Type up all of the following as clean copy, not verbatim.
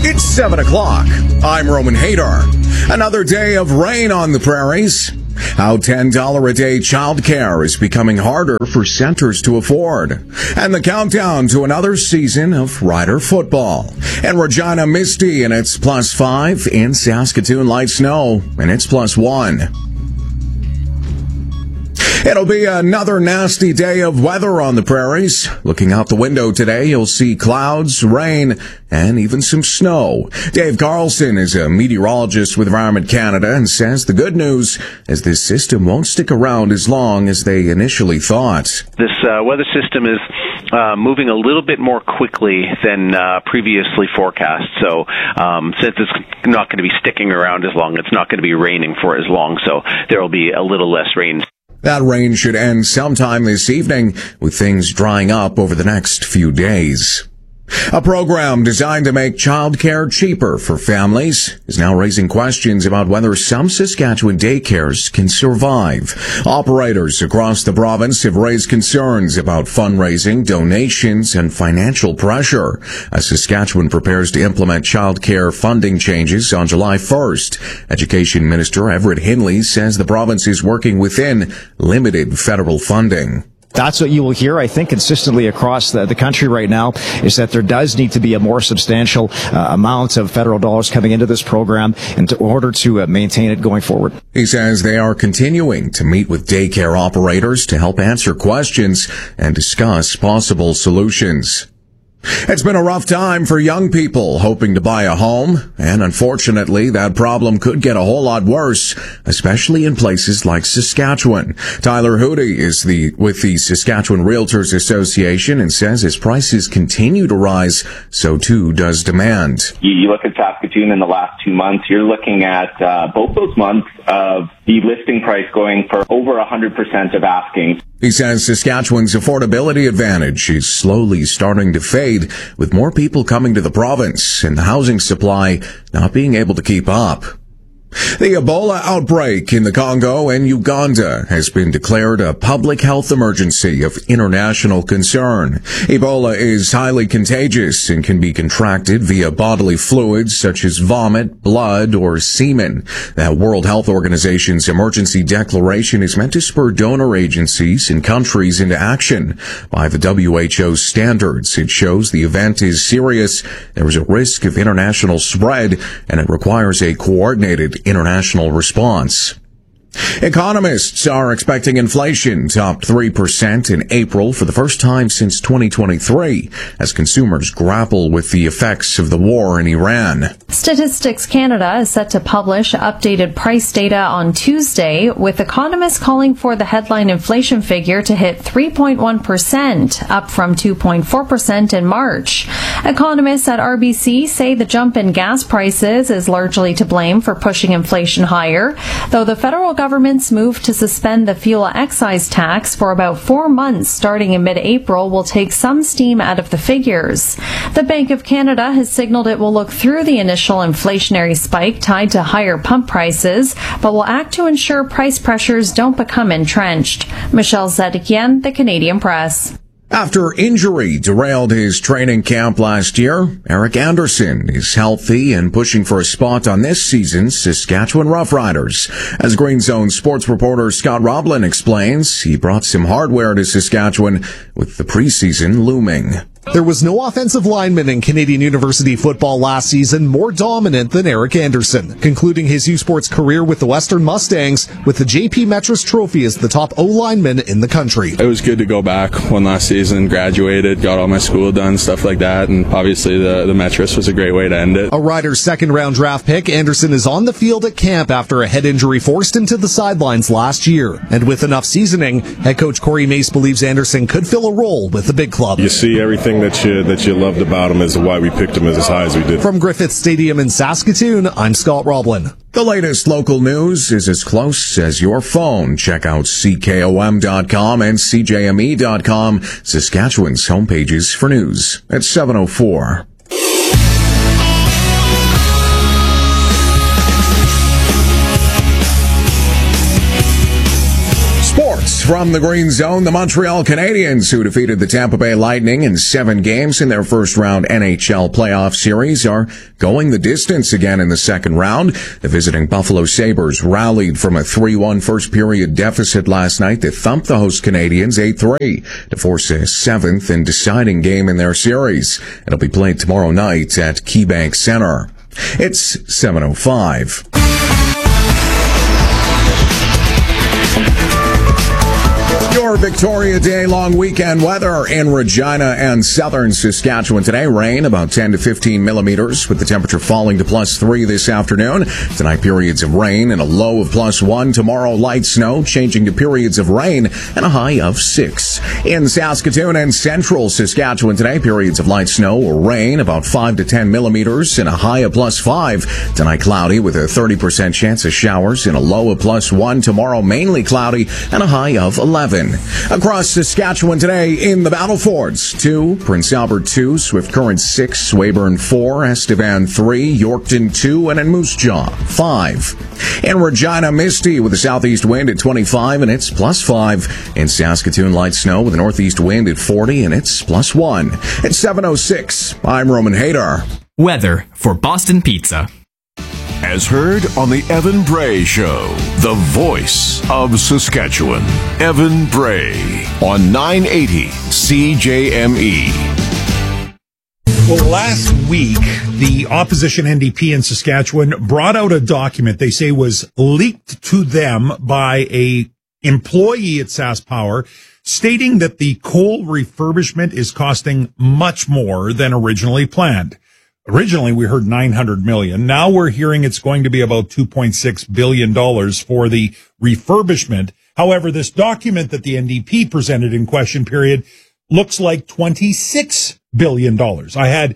It's 7 o'clock. I'm Roman Hadar. Another day of rain on the prairies. How $10 a day childcare is becoming harder for centers to afford. And the countdown to another season of Rider football. In Regina, misty and it's +5. In Saskatoon, light snow and it's +1. It'll be another nasty day of weather on the prairies. Looking out the window today, you'll see clouds, rain, and even some snow. Dave Carlson is a meteorologist with Environment Canada and says the good news is this system won't stick around as long as they initially thought. This weather system is moving a little bit more quickly than previously forecast. So since it's not going to be sticking around as long, it's not going to be raining for as long, so there will be a little less rain. That rain should end sometime this evening, with things drying up over the next few days. A program designed to make childcare cheaper for families is now raising questions about whether some Saskatchewan daycares can survive. Operators across the province have raised concerns about fundraising, donations, and financial pressure as Saskatchewan prepares to implement childcare funding changes on July 1st. Education Minister Everett Hinley says the province is working within limited federal funding. That's what you will hear, I think, consistently across the country right now, is that there does need to be a more substantial amount of federal dollars coming into this program in order to maintain it going forward. He says they are continuing to meet with daycare operators to help answer questions and discuss possible solutions. It's been a rough time for young people hoping to buy a home, and unfortunately that problem could get a whole lot worse, especially in places like Saskatchewan. Tyler Hootie is with the Saskatchewan Realtors Association and says as prices continue to rise, so too does demand. You look at Saskatoon in the last 2 months, you're looking at both those months of the listing price going for over 100% of asking. He says Saskatchewan's affordability advantage is slowly starting to fade, with more people coming to the province and the housing supply not being able to keep up. The Ebola outbreak in the Congo and Uganda has been declared a public health emergency of international concern. Ebola is highly contagious and can be contracted via bodily fluids such as vomit, blood, or semen. The World Health Organization's emergency declaration is meant to spur donor agencies and countries into action. By the WHO's standards, it shows the event is serious, there is a risk of international spread, and it requires a coordinated international response. Economists are expecting inflation topped 3% in April for the first time since 2023 as consumers grapple with the effects of the war in Iran. Statistics Canada is set to publish updated price data on Tuesday, with economists calling for the headline inflation figure to hit 3.1%, up from 2.4% in March. Economists at RBC say the jump in gas prices is largely to blame for pushing inflation higher, though the federal government's move to suspend the fuel excise tax for about 4 months starting in mid-April will take some steam out of the figures. The Bank of Canada has signaled it will look through the initial inflationary spike tied to higher pump prices, but will act to ensure price pressures don't become entrenched. Michelle Zedekian, The Canadian Press. After injury derailed his training camp last year, Eric Anderson is healthy and pushing for a spot on this season's Saskatchewan Roughriders. As Green Zone sports reporter Scott Roblin explains, he brought some hardware to Saskatchewan with the preseason looming. There was no offensive lineman in Canadian University football last season more dominant than Eric Anderson, concluding his U Sports career with the Western Mustangs with the JP Metris Trophy as the top O-lineman in the country. It was good to go back one last season, graduated, got all my school done, stuff like that, and obviously the Metris was a great way to end it. A Riders' second-round draft pick, Anderson is on the field at camp after a head injury forced him to the sidelines last year. And with enough seasoning, head coach Corey Mace believes Anderson could fill a role with the big club. You see everything that you loved about him is why we picked him as high as we did. From Griffith Stadium in Saskatoon, I'm Scott Roblin. The latest local news is as close as your phone. Check out CKOM.com and CJME.com, Saskatchewan's homepages for news at 7:04. Sports from the Green Zone, the Montreal Canadiens, who defeated the Tampa Bay Lightning in 7 games in their first-round NHL playoff series, are going the distance again in the second round. The visiting Buffalo Sabres rallied from a 3-1 first-period deficit last night to thump the host Canadiens 8-3 to force a 7th and deciding game in their series. It'll be played tomorrow night at KeyBank Center. It's 7:05. Your Victoria Day long weekend weather in Regina and southern Saskatchewan today. Rain about 10 to 15 millimeters with the temperature falling to +3 this afternoon. Tonight periods of rain and a low of +1. Tomorrow light snow changing to periods of rain and a high of 6. In Saskatoon and central Saskatchewan today periods of light snow or rain about 5 to 10 millimeters and a high of +5. Tonight cloudy with a 30% chance of showers and a low of +1. Tomorrow mainly cloudy and a high of 11. Across Saskatchewan today in the Battlefords, 2, Prince Albert 2, Swift Current 6, Weyburn 4, Estevan 3, Yorkton 2, and in Moose Jaw 5. In Regina, misty with a southeast wind at 25 and it's +5. In Saskatoon, light snow with a northeast wind at 40 and it's +1. It's 7:06. I'm Roman Hader. Weather for Boston Pizza. As heard on the Evan Bray Show, the voice of Saskatchewan. Evan Bray on 980 CJME. Well, last week, the opposition NDP in Saskatchewan brought out a document they say was leaked to them by a employee at SaskPower, stating that the coal refurbishment is costing much more than originally planned. Originally, we heard $900 million. Now we're hearing it's going to be about $2.6 billion for the refurbishment. However, this document that the NDP presented in question period looks like $26 billion. I had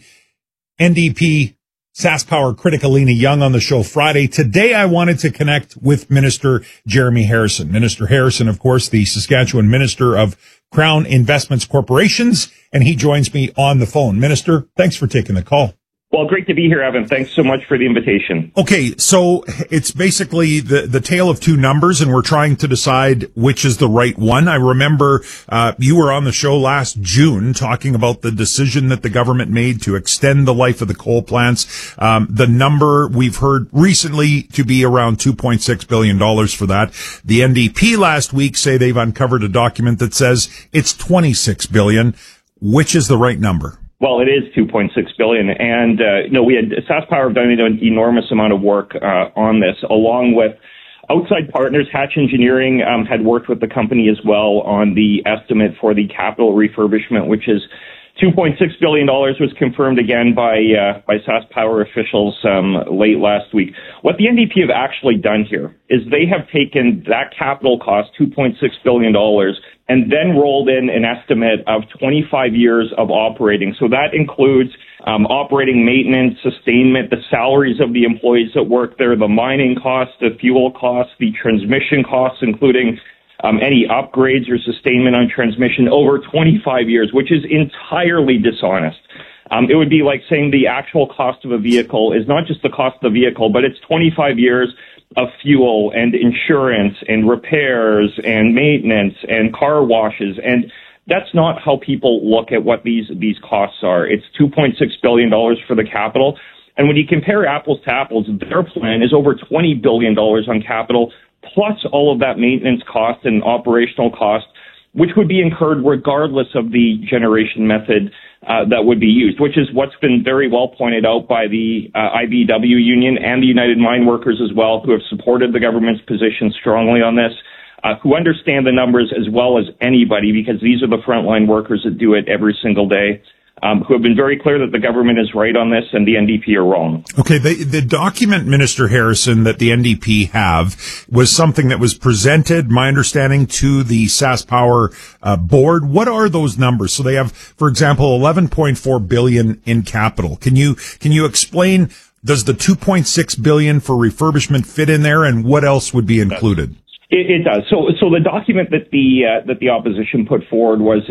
NDP SaskPower critic Alina Young on the show Friday. Today, I wanted to connect with Minister Jeremy Harrison. Minister Harrison, of course, the Saskatchewan Minister of Crown Investments Corporations, and he joins me on the phone. Minister, thanks for taking the call. Well, great to be here, Evan. Thanks so much for the invitation. Okay, so it's basically the tale of two numbers, and we're trying to decide which is the right one. I remember you were on the show last June talking about the decision that the government made to extend the life of the coal plants. The number we've heard recently to be around $2.6 billion for that. The NDP last week say they've uncovered a document that says it's $26 billion. Which is the right number? Well, it is $2.6 billion. And, we had SaskPower have done an enormous amount of work on this, along with outside partners. Hatch Engineering had worked with the company as well on the estimate for the capital refurbishment, which is $2.6 billion, was confirmed again by SaskPower officials late last week. What the NDP have actually done here is they have taken that capital cost, $2.6 billion, and then rolled in an estimate of 25 years of operating. So that includes operating, maintenance, sustainment, the salaries of the employees that work there, the mining costs, the fuel costs, the transmission costs, including any upgrades or sustainment on transmission over 25 years, which is entirely dishonest. It would be like saying the actual cost of a vehicle is not just the cost of the vehicle, but it's 25 years of fuel and insurance and repairs and maintenance and car washes. And that's not how people look at what these costs are. It's $2.6 billion for the capital. And when you compare apples to apples, their plan is over $20 billion on capital, plus all of that maintenance cost and operational cost, which would be incurred regardless of the generation method that would be used, which is what's been very well pointed out by the IBEW union and the United Mine Workers as well, who have supported the government's position strongly on this, who understand the numbers as well as anybody, because these are the frontline workers that do it every single day, who have been very clear that the government is right on this and the NDP are wrong. Okay, the document, Minister Harrison, that the NDP have was something that was presented, my understanding, to the SaskPower board. What are those numbers? So they have, for example, $11.4 billion in capital. Can you explain, does the $2.6 billion for refurbishment fit in there, and what else would be included? It does. So the document that the opposition put forward was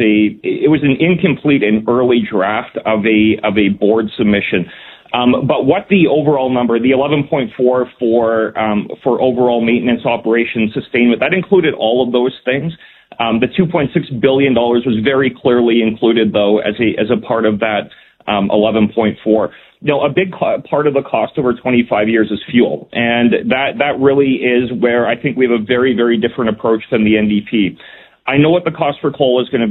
an incomplete and early draft of a board submission. But what the overall number, the 11.4 for overall maintenance operations sustainment, that included all of those things. The $2.6 billion was very clearly included, though, as a part of that 11.4. A big part of the cost over 25 years is fuel, and that really is where I think we have a very, very different approach than the NDP. I know what the cost for coal is going to